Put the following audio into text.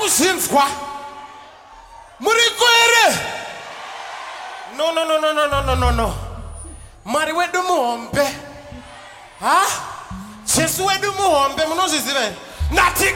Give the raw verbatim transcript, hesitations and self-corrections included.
akuzinzwa muri kwere no no no no no no no no Mari wedu muombe ha Jesu wedu muombe munozviziva nati